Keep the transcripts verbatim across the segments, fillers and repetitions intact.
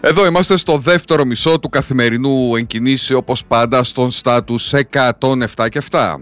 Εδώ είμαστε στο δεύτερο μισό του καθημερινού εν κινήσει, όπως πάντα στον στάτους εκατόν επτά και επτά.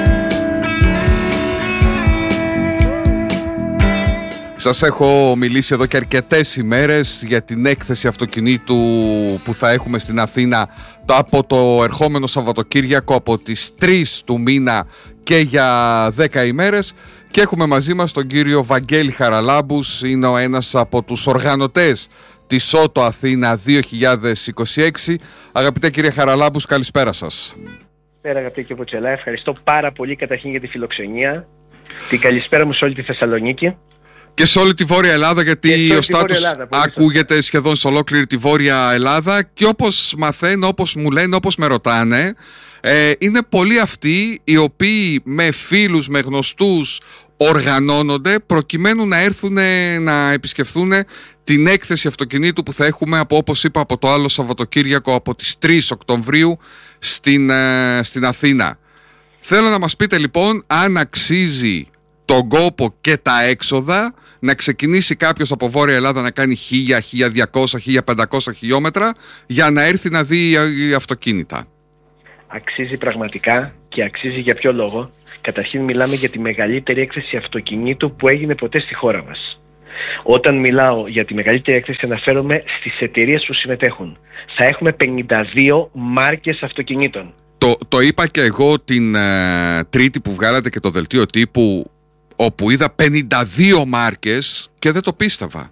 Σας έχω μιλήσει εδώ και αρκετές ημέρες για την έκθεση αυτοκινήτου που θα έχουμε στην Αθήνα από το ερχόμενο Σαββατοκύριακο, από τις τρεις του μήνα και για δέκα ημέρες, και έχουμε μαζί μας τον κύριο Βαγγέλη Χαραλάμπους. Είναι ο ένας από τους οργανωτές της Ότο Αθήνα δύο χιλιάδες είκοσι έξι. Αγαπητέ κύριε Χαραλάμπους, καλησπέρα σας. Καλησπέρα αγαπητέ κύριε Ποτσελά, ευχαριστώ πάρα πολύ καταρχήν για τη φιλοξενία. Την καλησπέρα μου σε όλη τη Θεσσαλονίκη. Και σε όλη τη Βόρεια Ελλάδα, γιατί ο στάτους Ελλάδα, ακούγεται σχεδόν σε ολόκληρη τη Βόρεια Ελλάδα. Και όπως μαθαίνω, όπως μου λένε, όπως με ρωτάνε, ε, είναι πολλοί αυτοί οι οποίοι με φίλους, με γνωστούς οργανώνονται προκειμένου να έρθουν να επισκεφθούν την έκθεση αυτοκινήτου που θα έχουμε από, όπως είπα, από το άλλο Σαββατοκύριακο, από τις τρεις Οκτωβρίου στην, ε, στην Αθήνα. Θέλω να μας πείτε λοιπόν αν αξίζει τον κόπο και τα έξοδα να ξεκινήσει κάποιος από Βόρεια Ελλάδα να κάνει χίλια, χίλια διακόσια, χίλια πεντακόσια χιλιόμετρα για να έρθει να δει αυτοκίνητα. Αξίζει πραγματικά, και αξίζει για ποιο λόγο? Καταρχήν μιλάμε για τη μεγαλύτερη έκθεση αυτοκινήτου που έγινε ποτέ στη χώρα μας. Όταν μιλάω για τη μεγαλύτερη έκθεση αναφέρομαι στις εταιρείες που συμμετέχουν. Θα έχουμε πενήντα δύο μάρκες αυτοκινήτων. Το, το είπα και εγώ την ε, Τρίτη που βγάλατε και το δελτίο τύπου, όπου είδα πενήντα δύο μάρκες και δεν το πίστευα.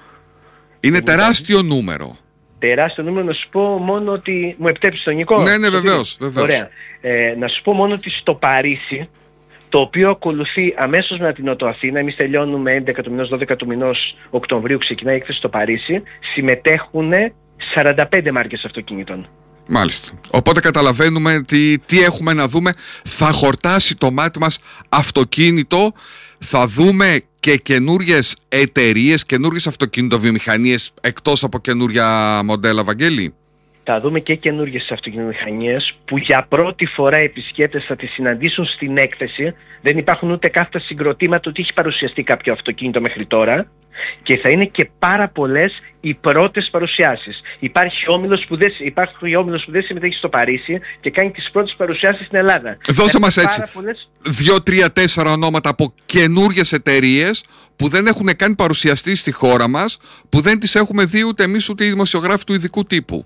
Είναι τεράστιο νούμερο. Τεράστιο νούμερο. Να σου πω μόνο ότι... Μου επιτρέπεις τον Νικό? Ναι, ναι, βεβαίως, βεβαίως. Ωραία. Ε, να σου πω μόνο ότι στο Παρίσι, το οποίο ακολουθεί αμέσως μετά την Ότο Αθήνα, εμείς τελειώνουμε έντεκα του μηνός, δώδεκα του μηνός Οκτωβρίου, ξεκινάει η έκθεση στο Παρίσι, συμμετέχουν σαράντα πέντε μάρκες αυτοκινήτων. Μάλιστα. Οπότε καταλαβαίνουμε τι, τι έχουμε να δούμε. Θα χορτάσει το μάτι μας αυτοκίνητο. Θα δούμε και καινούριες εταιρείες, καινούριες αυτοκινητοβιομηχανίες εκτός από καινούρια μοντέλα, Βαγγέλη. Θα δούμε και καινούργιες αυτοκινητοβιομηχανίες που για πρώτη φορά οι επισκέπτες θα τις συναντήσουν στην έκθεση. Δεν υπάρχουν ούτε κάθετα συγκροτήματα ότι έχει παρουσιαστεί κάποιο αυτοκίνητο μέχρι τώρα. Και θα είναι και πάρα πολλές οι πρώτες παρουσιάσεις. Υπάρχει όμιλος που δεν, υπάρχει όμιλος που δεν συμμετέχει στο Παρίσι και κάνει τις πρώτες παρουσιάσεις στην Ελλάδα. Δώσε μας έτσι πολλές... δύο, τρία, τέσσερα ονόματα από καινούριες εταιρείες που δεν έχουν καν παρουσιαστεί στη χώρα μας, που δεν τις έχουμε δει ούτε εμείς ούτε οι δημοσιογράφοι του ειδικού τύπου.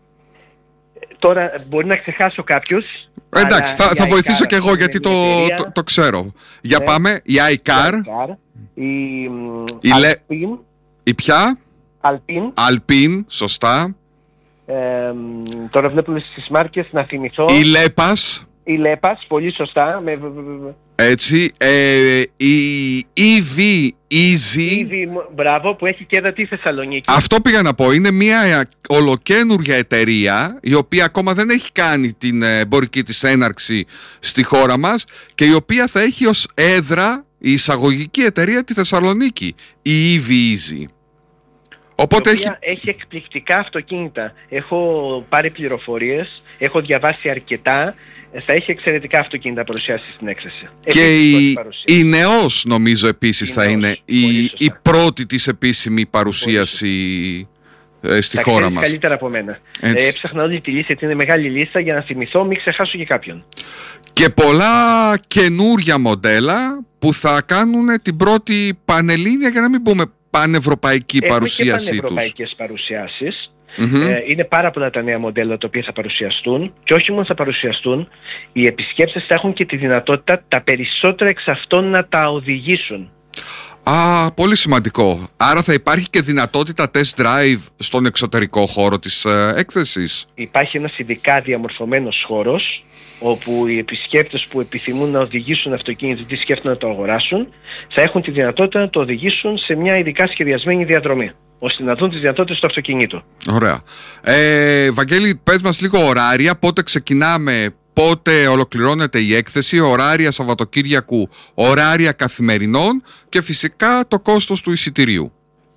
Τώρα μπορεί να ξεχάσω κάποιους. Εντάξει, θα, θα βοηθήσω κι εγώ γιατί το, το, το ξέρω. Για ναι. Πάμε, η iCar, η, η, Alpine, η ποια? Alpine. Alpine, σωστά. Ε, τώρα βλέπουμε στις μάρκες να θυμηθώ. Η Λέπας. Η Λέπας, πολύ σωστά. Με... Έτσι, ε, η ι βι Easy. ι βι, μπράβο, που έχει και εδώ τη Θεσσαλονίκη. Αυτό πήγα να πω. Είναι μια ολοκαίνουργια εταιρεία η οποία ακόμα δεν έχει κάνει την εμπορική της έναρξη στη χώρα μας και η οποία θα έχει ως έδρα η εισαγωγική εταιρεία τη Θεσσαλονίκη, η ι βι Easy. Οπότε η έχει... έχει εκπληκτικά αυτοκίνητα. Έχω πάρει πληροφορίες, έχω διαβάσει αρκετά. Θα έχει εξαιρετικά αυτοκίνητα παρουσιάσει στην έκθεση. Και η, η Νεός νομίζω επίσης η θα Νεός, είναι η, η πρώτη της επίσημη παρουσίαση ε, στη θα χώρα μας. Καλύτερα από μένα. Ε, έψαχνα όλη τη λίστα, γιατί είναι μεγάλη λίστα, για να θυμηθώ, μην ξεχάσω και κάποιον. Και πολλά καινούρια μοντέλα που θα κάνουν την πρώτη πανελλήνια, για να μην πούμε πανευρωπαϊκή Έχουμε παρουσίασή και τους. πανευρωπαϊκές παρουσιάσεις. Mm-hmm. Ε, είναι πάρα πολλά τα νέα μοντέλα τα οποία θα παρουσιαστούν, και όχι μόνο θα παρουσιαστούν, οι επισκέπτες θα έχουν και τη δυνατότητα τα περισσότερα εξ αυτών να τα οδηγήσουν. Α, πολύ σημαντικό. Άρα θα υπάρχει και δυνατότητα test drive στον εξωτερικό χώρο της ε, έκθεσης. Υπάρχει ένας ειδικά διαμορφωμένος χώρος όπου οι επισκέπτες που επιθυμούν να οδηγήσουν αυτοκίνητο ή σκέφτονται να το αγοράσουν θα έχουν τη δυνατότητα να το οδηγήσουν σε μια ειδικά σχεδιασμένη διαδρομή, ώστε να δουν τις δυνατότητες του αυτοκινήτου. Ωραία. Ε, Βαγγέλη, πες μας λίγο ωράρια, πότε ξεκινάμε, πότε ολοκληρώνεται η έκθεση, ωράρια Σαββατοκύριακου, ωράρια καθημερινών και φυσικά το κόστος του εισιτηρίου.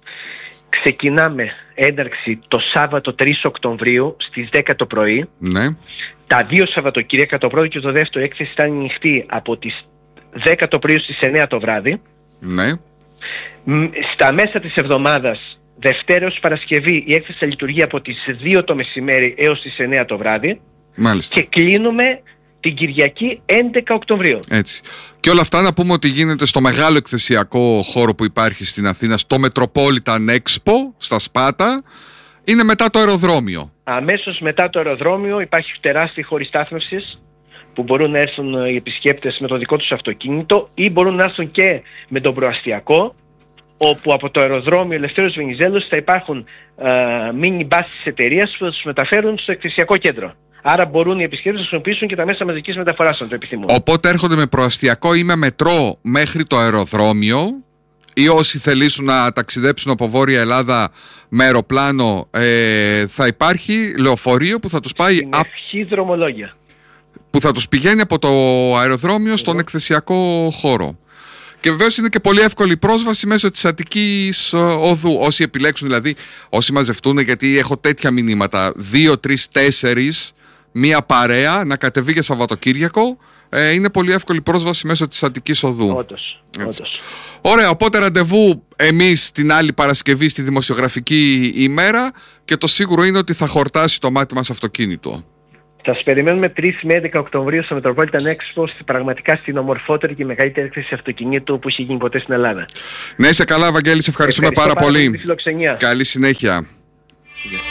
Ξεκινάμε έναρξη το Σάββατο τρεις Οκτωβρίου στις δέκα το πρωί. Ναι. Τα δύο Σαββατοκύριακα, το πρώτο και το δεύτερο, έκθεση θα είναι ανοιχτή από τις δέκα το πρωί στις εννέα το βράδυ. Ναι. Στα μέσα της εβδομάδας Δευτέρα έως Παρασκευή η έκθεση θα λειτουργεί από τις δύο το μεσημέρι έως τις εννέα το βράδυ. Μάλιστα. Και κλείνουμε την Κυριακή έντεκα Οκτωβρίου. Έτσι. Και όλα αυτά να πούμε ότι γίνεται στο μεγάλο εκθεσιακό χώρο που υπάρχει στην Αθήνα, στο Metropolitan Expo, στα Σπάτα. Είναι μετά το αεροδρόμιο. Αμέσως μετά το αεροδρόμιο υπάρχει τεράστια χώρη στάθμευσης που μπορούν να έρθουν οι επισκέπτες με το δικό τους αυτοκίνητο ή μπορούν να έρθουν και με τον προαστιακό, όπου από το αεροδρόμιο Ελευθέριος Βενιζέλος θα υπάρχουν μίνι μπας της εταιρείας που θα τους μεταφέρουν στο εκθεσιακό κέντρο. Άρα μπορούν οι επισκέπτες να χρησιμοποιήσουν και τα μέσα μαζικής μεταφοράς αν το επιθυμούν. Οπότε έρχονται με προαστιακό ή με μετρό μέχρι το αεροδρόμιο, ή όσοι θελήσουν να ταξιδέψουν από Βόρεια Ελλάδα με αεροπλάνο, ε, θα υπάρχει λεωφορείο που θα τους πάει... Στην ευχή δρομολόγια. Που θα τους πηγαίνει από το αεροδρόμιο στον εκθεσιακό χώρο. Και βεβαίως είναι και πολύ εύκολη η πρόσβαση μέσω της Αττικής Οδού. Όσοι επιλέξουν, δηλαδή, όσοι μαζευτούν, γιατί έχω τέτοια μηνύματα, δύο, τρεις, τέσσερις, μία παρέα να κατεβεί για Σαββατοκύριακο, ε, είναι πολύ εύκολη πρόσβαση μέσω της Αττικής Οδού. Όντως, όντως. Ωραία, οπότε ραντεβού εμείς την άλλη Παρασκευή στη δημοσιογραφική ημέρα και το σίγουρο είναι ότι θα χορτάσει το μάτι μας αυτοκίνητο. Θα σας περιμένουμε τρεις με έντεκα Οκτωβρίου στο Metropolitan Expo, πραγματικά στην ομορφότερη και μεγαλύτερη έκθεση αυτοκινήτου που έχει γίνει ποτέ στην Ελλάδα. Ναι, είσαι καλά, Βαγγέλη, σε ευχαριστούμε πάρα, πάρα πολύ. Καλή φιλοξενία. Καλή συνέχεια.